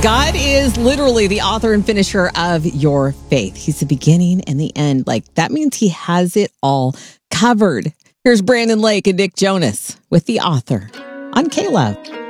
God is literally the author and finisher of your faith. He's the beginning and the end. Like, that means he has it all covered. Here's Brandon Lake and Nick Jonas with The Author on K-Love.